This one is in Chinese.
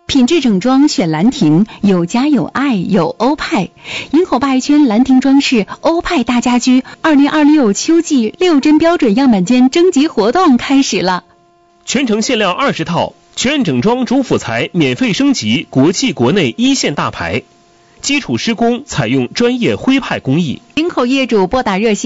品质整装选兰亭，有家有爱有欧派。营口鲅鱼圈兰亭装饰欧派大家居2026秋季6针标准样板间征集活动开始了， 全程限量20套，全整装主辅材免费升级国际国内一线大牌，基础施工采用专业徽派工艺。 营口业主拨打热线